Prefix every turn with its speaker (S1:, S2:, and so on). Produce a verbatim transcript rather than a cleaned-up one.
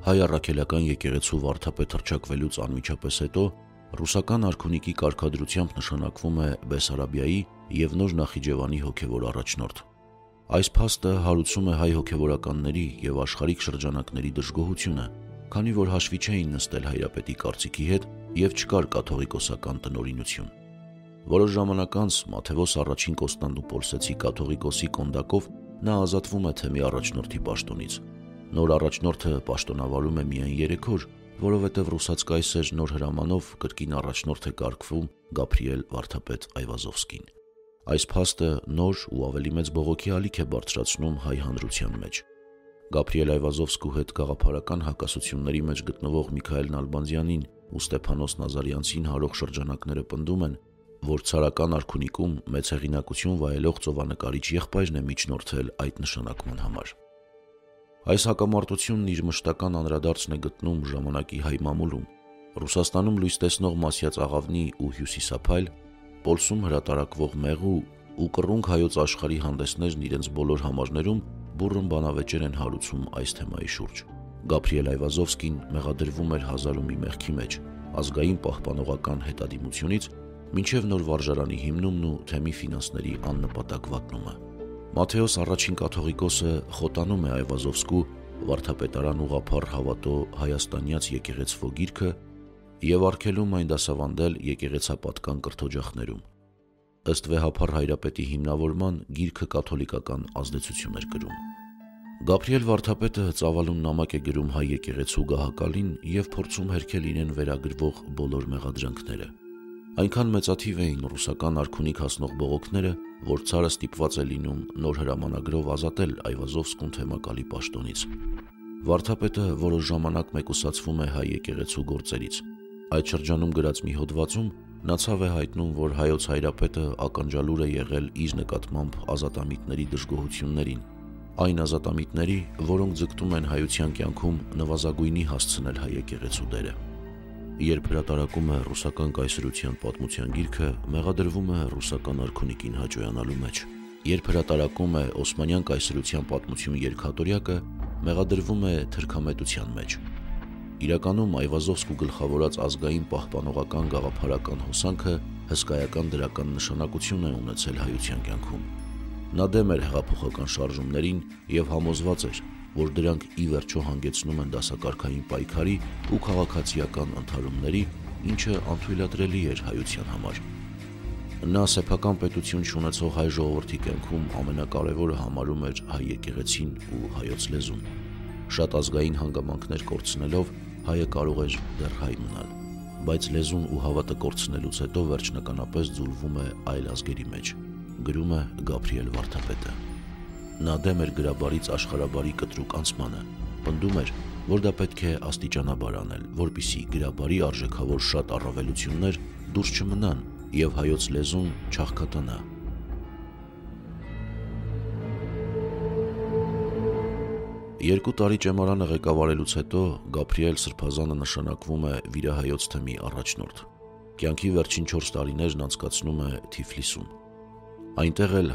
S1: հայ առաքելական եկեղեցու վարդապետ հռչակվելուց անմիջապես հետո ռուսական արքունիքի կարգադրությամբ նշանակվում է Բեսարաբիայի և Նոր Նախիջևանի հոգևոր առաջնորդ։ Այս փաստը հարուցում է հայ հոգևորականների և աշխարհիկ շրջանակների դժգոհությունը, քանի որ հաշվի չէին նստել հայրապետի կարծիքի հետ և չկար կաթողիկոսական տնօրինություն։ Որոշ ժամանակ անց Մաթեոս առաջին Կոստանդնուպոլսեցի կաթողիկոսի կոնդակով նա ազատվում է թեմի առաջնորդի պաշտոնից։ Նոր առաջնորդը պաշտոնավարում է միայն երեք օր, որովհետև ռուսաց կայսեր նոր հրամանով կրկին առաջնորդ է կարգվում Գաբրիել վարդապետ Այվազովսկին։ Այս փաստը նոր ու ավելի մեծ բողոքի ալիք է բարձրացնում հայ հանրության մեջ։ Գաբրիել Այվազովսկու հետ գաղափարական հակասությունների մեջ գտնվող Միքայել Նալբանդյանին ու Ստեփանոս Նազարյանցին հարող շրջանակները պնդում են, որ ցարական արքունիքում մեծ հեղինակություն վայելող ծովանկարիչ եղբայրն է միջնորդել այդ նշանակման համար։ Այս հակամարտությունն իր մշտական անդրադարձն է գտնում ժամանակի հայ մամուլում։ Ռուսաստանում լույս տեսնող Մասյաց աղավնի ու Հյուսիսափայլ, Պոլսում հրատարակվող Մեղու ու Կռունկ հայոց աշխարհի հանդեսներն իրենց բոլոր համարներում բուռն բանավեճեր են հարուցում այս թեմայի շուրջ։ Գաբրիել Այվազովսկին մեղադրվում էր հազար ու մի մեղքի մեջ, ազգային պահպանողական հետադիմությունից մինչև նոր վարժարանի հիմնումն ու թեմի ֆինանսների աննպատակ վատնումը։ Մաթեոս առաջին կաթողիկոսը խոտանում է Այվազովսկու վարդապետարան ուղղափառ հավատո հայաստանյաց եկեղեցվո գիրքը և արգելում այն դասավանդել եկեղեցապատկան կրթօջախներում։ Ըստ վեհափառ հայրապետի հիմնավորման գիրքը կաթոլիկական ազդեցություն էր կրում։ Գաբրիել վարդապետը ծավալուն նամակ է գրում հայ եկեղեցու գահակալին և փորձում հերքել իրեն վերագրվող բոլոր մեղադրանքները։ Այնքան մեծաթիվ էին ռուսական արքունիք հասնող բողոքները, որ ցարը ստիպված է լինում նոր հրամանագրով ազատել Այվազովսկուն թեմակալի պաշտոնից։ Վարդապետը որոշ ժամանակ մեկուսացվում է հայ եկեղեցու գործերից։ Այդ շրջանում գրած մի հոդվածում նա ցավ է հայտնում, որ հայոց հայրապետը ականջալուր է եղել իր նկատմամբ ազատամիտների դժգոհություններին, այն ազատամիտների, որոնք ձգտում են հայության կյանքում նվազագույնի հասցնել հայ եկեղեցու դերը։ Երբ հրատարակում է ռուսական կայսրության պատմության գիրքը, մեղադրվում է ռուսական արքունիքին հաճոյանալու մեջ։ Երբ հրատարակում է Օսմանյան կայսրության պատմություն երգատորյակը, մեղադրվում է թրքամետության մեջ։ Իրականում Այվազովսկու գլխավորած ազգային պահպանողական գաղափարական հոսանքը հսկայական դրական նշանակություն է ունեցել հայության կյանքում։ Նա դեմ էր հեղափոխական շարժումներին և համոզված էր, որ դրանք ի վերջո հանգեցնում են դասակարգային պայքարի ու քաղաքացիական ընդհարումների, ինչը անթույլատրելի էր հայության համար։ Նա սեփական պետություն չունեցող հայ ժողովրդի կյանքում ամենակարևորը համարում էր հայ եկեղեցին ու հայոց լեզուն։ Շատ ազգային հանգամանքներ կորցնելով հայը կարող էր դեռ հայ մնալ, բայց լեզուն ու հավատը կորցնելուց հետո վերջնականապես ձուլվում է այլ ազգերի մեջ, գրում է Գաբրիել վարդապետը։ Նա դեմ էր գրաբարից աշխարհաբարի կտրուկ անցմանը, պնդում էր, որ դա պետք է աստիճանաբար անել, որպեսզի գրաբարի արժեքավոր շատ առավելություններ դուրս չմնան և հայոց լեզուն չաղքատանա։ Երկու տարի ճեմարանը ղեկավարելուց հետո Գաբրիել սրբազանը նշանակվում է վիրահայոց թեմի առաջնորդ։ Կյանքի վերջին չորս տարիներն անցկացնում է Թիֆլիսում։ Այնտեղ էլ